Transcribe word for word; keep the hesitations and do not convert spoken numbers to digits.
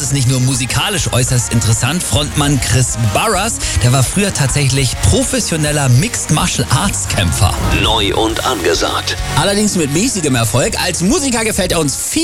ist nicht nur musikalisch äußerst interessant. Frontmann Chris Barras, der war früher tatsächlich professioneller Mixed Martial Arts Kämpfer. Neu und angesagt. Allerdings mit mäßigem Erfolg. Als Musiker gefällt er uns viel